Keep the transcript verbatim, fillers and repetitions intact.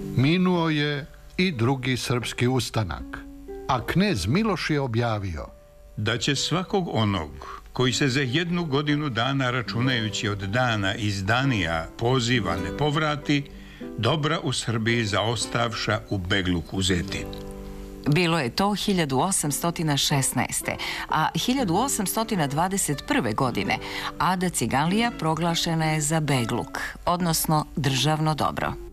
Minuo je i drugi srpski ustanak, a knez Miloš je objavio da će svakog onog koji se za jednu godinu dana, računajući od dana izdanija poziva, ne povrati, dobra u Srbiji zaostavša u begluk uzeti. Bilo je to hiljadu osamsto šesnaeste. a hiljadu osamsto dvadeset prve. godine Ada Ciganlija proglašena je za begluk, odnosno državno dobro.